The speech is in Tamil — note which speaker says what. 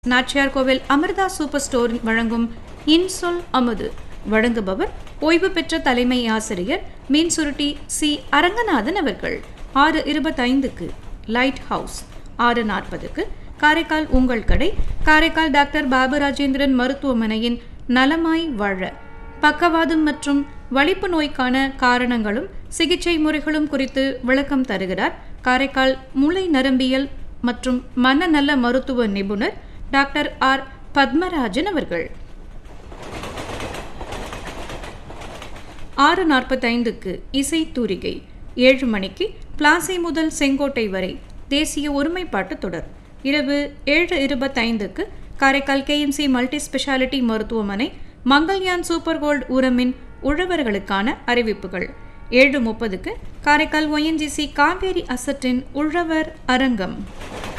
Speaker 1: நாச்சியார் கோவில் அமிர்தா சூப்பர் ஸ்டோர் வழங்கும் இன்சொல் அமுது. வழங்குபவர் ஓய்வு பெற்ற தலைமை ஆசிரியர் மீன்சுருட்டி சி அரங்கநாதன் அவர்கள். 6:25 லைட் ஹவுஸ், 6:40 காரைக்கால் உங்கள் கடை, காரைக்கால் டாக்டர் பாபு ராஜேந்திரன் மருத்துவமனையின் நலமாய் வாழ, பக்கவாதம் மற்றும் வலிப்பு நோய்க்கான காரணங்களும் சிகிச்சை முறைகளும் குறித்து விளக்கம் தருகிறார் காரைக்கால் மூளை நரம்பியல் மற்றும் மனநல மருத்துவ நிபுணர் டாக்டர் ஆர் பத்மராஜன் அவர்கள். 6:45 இசை தூரிகை, 7 மணிக்கு பிளாசி முதல் செங்கோட்டை வரை தேசிய ஒருமைப்பாட்டு தொடர். இரவு 7:25 காரைக்கால் கேஎம்சி மல்டி ஸ்பெஷாலிட்டி மருத்துவமனை மங்கள்யான் சூப்பர் கோல்டு உரமின் உழவர்களுக்கான அறிவிப்புகள். 7:30 காரைக்கால் ஒஎன்ஜிசி காவேரி அசட்டின் உழவர் அரங்கம்.